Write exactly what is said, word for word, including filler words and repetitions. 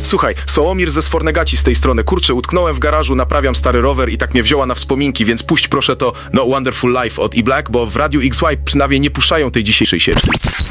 Słuchaj, Sławomir ze Sfornegaci z tej strony. Kurczę, utknąłem w garażu, naprawiam stary rower i tak mnie wzięła na wspominki, więc puść proszę to No Wonderful Life od E-Black, bo w Radiu X Y przynajmniej nie puszczają tej dzisiejszej sieci.